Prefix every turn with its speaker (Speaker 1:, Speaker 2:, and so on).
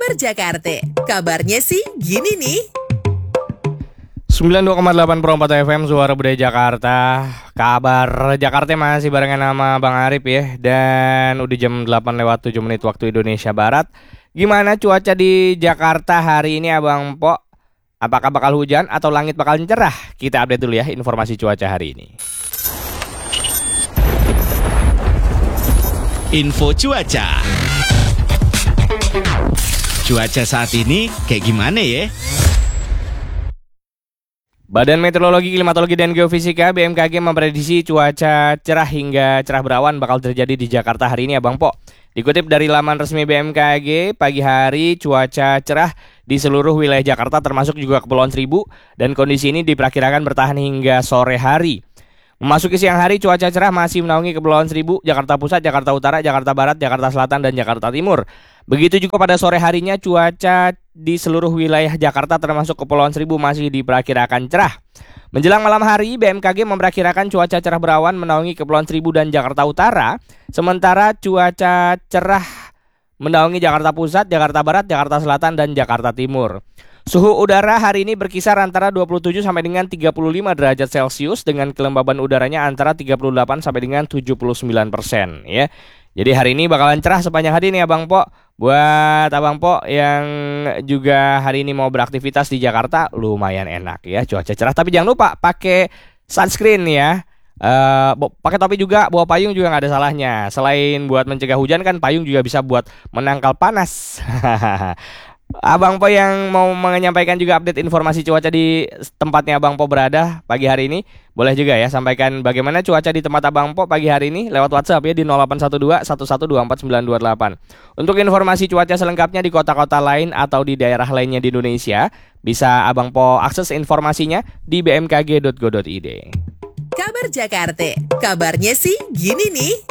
Speaker 1: Kabar Jakarta. Kabarnya sih gini nih.
Speaker 2: 92,8 Pro 4 FM Suara Budaya Jakarta. Kabar Jakarta masih barengan sama Bang Arif ya. Dan udah jam 8:07 waktu Indonesia Barat. Gimana cuaca di Jakarta hari ini Abang Po? Apakah bakal hujan atau langit bakal cerah? Kita update dulu ya informasi cuaca hari ini.
Speaker 3: Info cuaca. Cuaca saat ini kayak gimana ya?
Speaker 2: Badan Meteorologi, Klimatologi, dan Geofisika BMKG memprediksi cuaca cerah hingga cerah berawan bakal terjadi di Jakarta hari ini Abang Po. Dikutip dari laman resmi BMKG, pagi hari cuaca cerah di seluruh wilayah Jakarta termasuk juga Kepulauan Seribu, dan kondisi ini diperkirakan bertahan hingga sore hari. Memasuki siang hari, cuaca cerah masih menaungi Kepulauan Seribu, Jakarta Pusat, Jakarta Utara, Jakarta Barat, Jakarta Selatan, dan Jakarta Timur. Begitu juga pada sore harinya, cuaca di seluruh wilayah Jakarta termasuk Kepulauan Seribu masih diperkirakan cerah. Menjelang malam hari, BMKG memperkirakan cuaca cerah berawan menaungi Kepulauan Seribu dan Jakarta Utara, sementara cuaca cerah menaungi Jakarta Pusat, Jakarta Barat, Jakarta Selatan, dan Jakarta Timur. Suhu udara hari ini berkisar antara 27 sampai dengan 35 derajat Celcius dengan kelembaban udaranya antara 38 sampai dengan 79% ya. Jadi hari ini bakalan cerah sepanjang hari nih Abang Po. Buat Abang Po yang juga hari ini mau beraktivitas di Jakarta lumayan enak ya, cuaca cerah. Tapi jangan lupa pakai sunscreen ya. Pakai topi juga, bawa payung juga nggak ada salahnya. Selain buat mencegah hujan kan payung juga bisa buat menangkal panas. Abang Po yang mau menyampaikan juga update informasi cuaca di tempatnya Abang Po berada pagi hari ini, boleh juga ya sampaikan bagaimana cuaca di tempat Abang Po pagi hari ini lewat WhatsApp ya di 0812 1124 928. Untuk informasi cuaca selengkapnya di kota-kota lain atau di daerah lainnya di Indonesia, bisa Abang Po akses informasinya di bmkg.go.id.
Speaker 1: Kabar Jakarta. Kabarnya sih gini nih.